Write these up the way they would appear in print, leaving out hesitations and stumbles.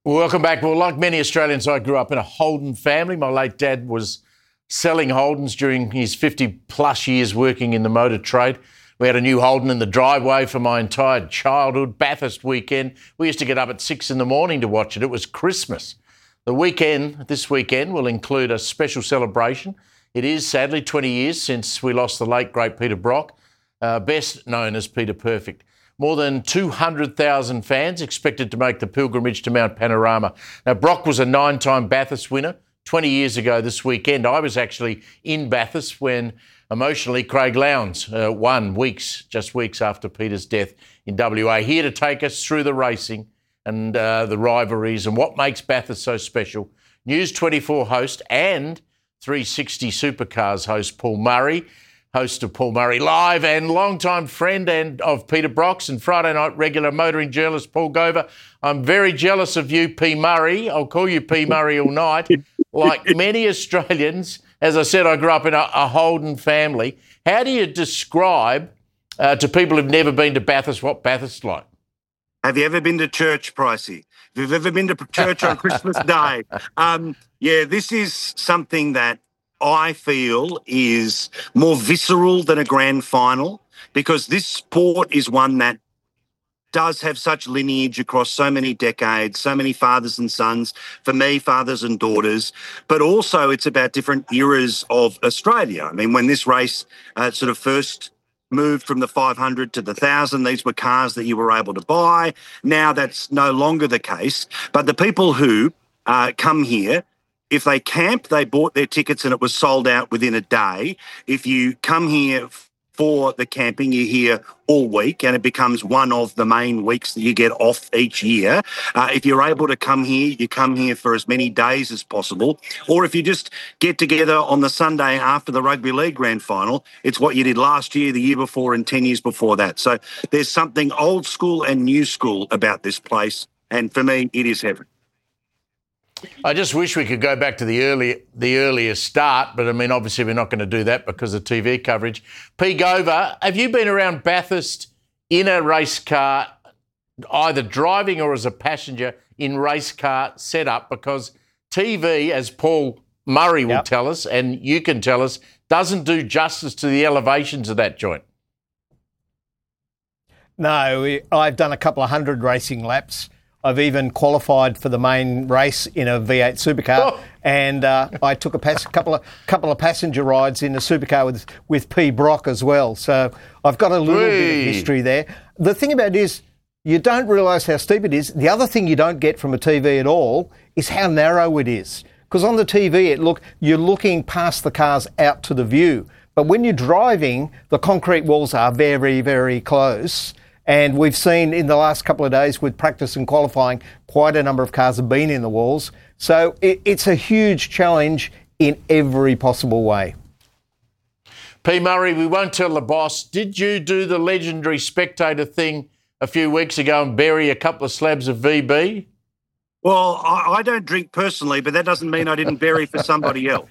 Welcome back. Well, like many Australians, I grew up in a Holden family. My late dad was selling Holdens during his 50-plus years working in the motor trade. We had a new Holden in the driveway for my entire childhood. Bathurst weekend, we used to get up at 6 a.m. to watch it. It was Christmas. This weekend, will include a special celebration. It is, sadly, 20 years since we lost the late, great Peter Brock, best known as Peter Perfect. More than 200,000 fans expected to make the pilgrimage to Mount Panorama. Now, Brock was a 9-time Bathurst winner 20 years ago this weekend. I was actually in Bathurst when, emotionally, Craig Lowndes won just weeks after Peter's death in WA. Here to take us through the racing and the rivalries and what makes Bathurst so special, News 24 host and 360 Supercars host Paul Murray, host of Paul Murray Live and longtime friend of Peter Brock's and Friday night regular motoring journalist Paul Gover. I'm very jealous of you, P. Murray. I'll call you P. Murray all night. Like many Australians, as I said, I grew up in a Holden family. How do you describe to people who've never been to Bathurst what Bathurst's like? Have you ever been to church, Pricey? Have you ever been to church on Christmas Day? This is something that I feel is more visceral than a grand final, because this sport is one that does have such lineage across so many decades, so many fathers and sons, for me, fathers and daughters, but also it's about different eras of Australia. I mean, when this race sort of first moved from the 500 to the 1,000, these were cars that you were able to buy. Now that's no longer the case. But the people who come here, if they camp, they bought their tickets and it was sold out within a day. If you come here for the camping, you're here all week and it becomes one of the main weeks that you get off each year. If you're able to come here, you come here for as many days as possible. Or if you just get together on the Sunday after the Rugby League Grand Final, it's what you did last year, the year before and 10 years before that. So there's something old school and new school about this place. And for me, it is heaven. I just wish we could go back to the earlier start, but I mean, obviously we're not going to do that because of TV coverage. P. Gover, have you been around Bathurst in a race car, either driving or as a passenger in race car setup? Because TV, as Paul Murray will tell us, and you can tell us, doesn't do justice to the elevations of that joint. No, I've done a couple of hundred racing laps. I've even qualified for the main race in a V8 supercar, and I took a couple of passenger rides in a supercar with P. Brock as well. So I've got a little bit of history there. The thing about it is you don't realise how steep it is. The other thing you don't get from a TV at all is how narrow it is. Because on the TV, you're looking past the cars out to the view. But when you're driving, the concrete walls are very, very close. And we've seen in the last couple of days with practice and qualifying, quite a number of cars have been in the walls. So it's a huge challenge in every possible way. P. Murray, we won't tell the boss. Did you do the legendary spectator thing a few weeks ago and bury a couple of slabs of VB? Well, I don't drink personally, but that doesn't mean I didn't bury for somebody else.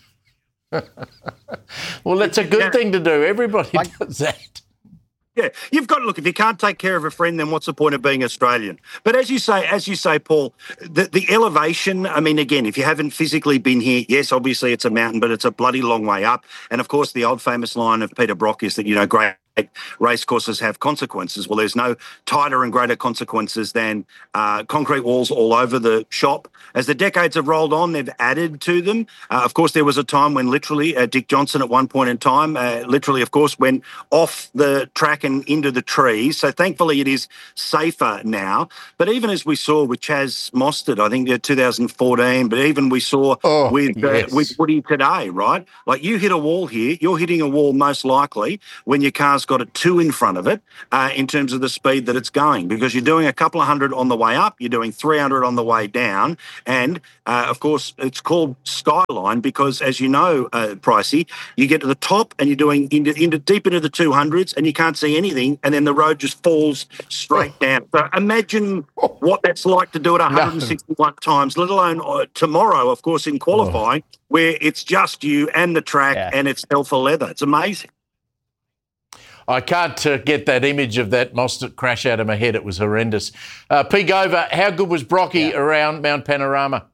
Well, that's a good thing to do. Everybody does that. Yeah, you've got to look. If you can't take care of a friend, then what's the point of being Australian? But as you say, Paul, the elevation. I mean, again, if you haven't physically been here, yes, obviously it's a mountain, but it's a bloody long way up. And of course, the old famous line of Peter Brock is that great race courses have consequences. Well, there's no tighter and greater consequences than concrete walls all over the shop. As the decades have rolled on, they've added to them. Of course, there was a time when literally Dick Johnson at one point in time, of course, went off the track and into the trees. So thankfully it is safer now. But even as we saw with Chaz Mostert, I think 2014, but even we saw with Woody today, right? Like you hit a wall here, you're hitting a wall most likely when your car's got a 2 in front of it in terms of the speed that it's going, because you're doing a couple of hundred on the way up, you're doing 300 on the way down, and of course it's called Skyline because, as you know, Pricey, you get to the top and you're doing into deep into the 200s and you can't see anything, and then the road just falls straight down. So imagine what that's like to do it 161 times, let alone tomorrow, of course, in qualifying, where it's just you and the track and it's hell for leather. It's amazing. I can't get that image of that Mostert crash out of my head. It was horrendous. P. Gover, how good was Brocky around Mount Panorama?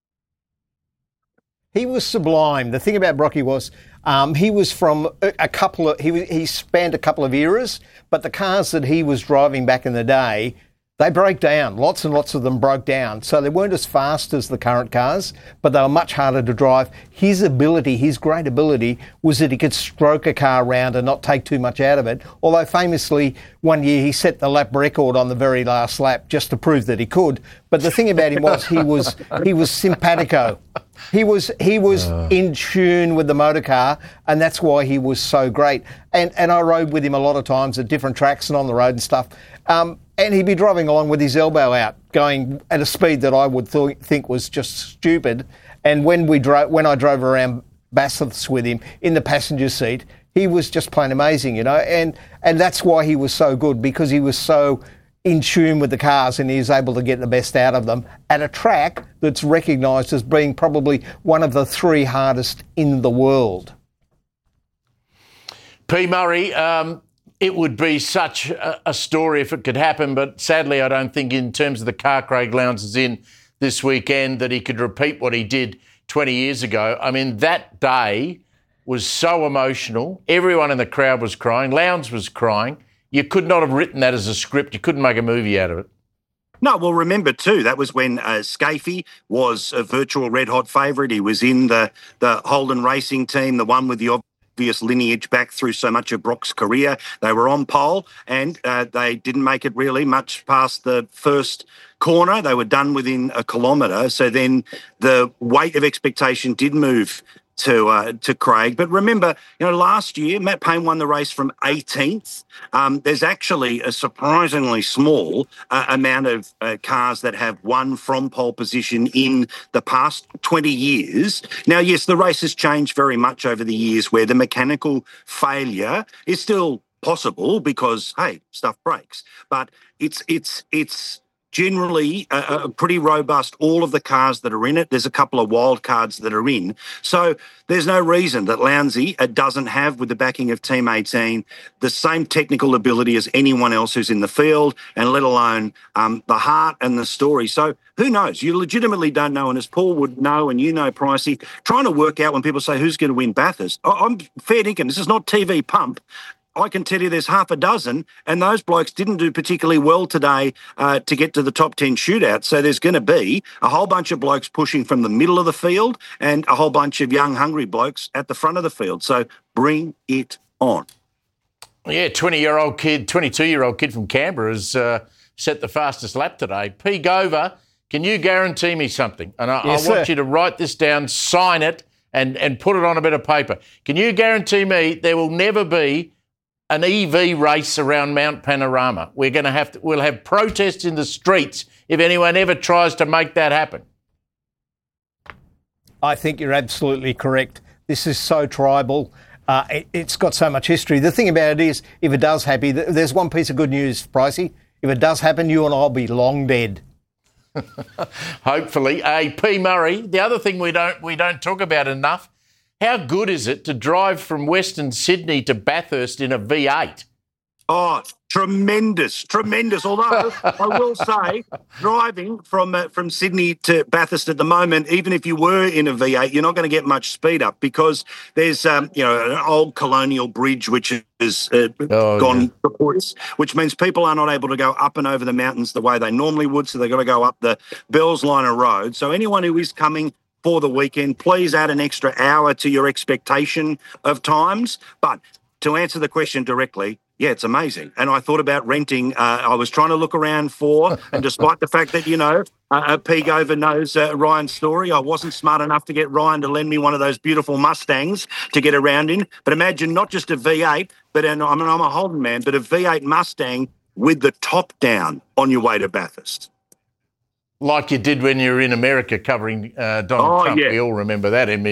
He was sublime. The thing about Brocky was he was from he spanned a couple of eras, but the cars that he was driving back in the day, they broke down. Lots and lots of them broke down. So they weren't as fast as the current cars, but they were much harder to drive. His great ability, was that he could stroke a car around and not take too much out of it. Although famously, one year he set the lap record on the very last lap just to prove that he could. But the thing about him was he was simpatico. He was in tune with the motor car, and that's why he was so great. And I rode with him a lot of times at different tracks and on the road and stuff. And he'd be driving along with his elbow out, going at a speed that I would think was just stupid. And when I drove around Bathurst with him in the passenger seat, he was just plain amazing, you know. And that's why he was so good, because he was so in tune with the cars and he was able to get the best out of them at a track that's recognised as being probably one of the 3 hardest in the world. P. Murray, it would be such a story if it could happen, but sadly I don't think in terms of the car Craig Lowndes is in this weekend that he could repeat what he did 20 years ago. I mean, that day was so emotional. Everyone in the crowd was crying. Lowndes was crying. You could not have written that as a script. You couldn't make a movie out of it. No, well, remember too, that was when Scafie was a virtual red-hot favourite. He was in the Holden racing team, the one with the obvious lineage back through so much of Brock's career. They were on pole and they didn't make it really much past the first corner. They were done within a kilometre. So then the weight of expectation did move to Craig. But remember, you know, last year, Matt Payne won the race from 18th. There's actually a surprisingly small amount of cars that have won from pole position in the past 20 years. Now, yes, the race has changed very much over the years where the mechanical failure is still possible because, hey, stuff breaks. But it's generally pretty robust, all of the cars that are in it. There's a couple of wild cards that are in. So there's no reason that Lowndesy doesn't have, with the backing of Team 18, the same technical ability as anyone else who's in the field, and let alone the heart and the story. So who knows? You legitimately don't know. And as Paul would know, and you know, Pricey, trying to work out when people say who's going to win Bathurst, I'm fair dinkum. This is not TV pump. I can tell you there's half a dozen, and those blokes didn't do particularly well today to get to the top 10 shootout. So there's going to be a whole bunch of blokes pushing from the middle of the field and a whole bunch of young, hungry blokes at the front of the field. So bring it on. Yeah, 20-year-old kid, 22-year-old kid from Canberra has set the fastest lap today. P. Gover, can you guarantee me something? And I want you to write this down, sign it, and put it on a bit of paper. Can you guarantee me there will never be an EV race around Mount Panorama? We'll have protests in the streets if anyone ever tries to make that happen. I think you're absolutely correct. This is so tribal. It's got so much history. The thing about it is, if it does happen, there's one piece of good news, Pricey. If it does happen, you and I'll be long dead. Hopefully. P. Murray, the other thing we don't talk about enough, how good is it to drive from Western Sydney to Bathurst in a V8? Oh, tremendous. Although I will say, driving from Sydney to Bathurst at the moment, even if you were in a V8, you're not going to get much speed up because there's an old colonial bridge which has gone reports, which means people are not able to go up and over the mountains the way they normally would. So they've got to go up the Bells Line of Road. So anyone who is coming for the weekend, please add an extra hour to your expectation of times. But to answer the question directly, yeah, it's amazing. And I thought about renting. I was trying to look around and despite the fact that, P. Gover knows Ryan's story, I wasn't smart enough to get Ryan to lend me one of those beautiful Mustangs to get around in. But imagine not just a V8, but I'm a Holden man, but a V8 Mustang with the top down on your way to Bathurst. Like you did when you were in America covering Donald Trump. Yeah. We all remember that,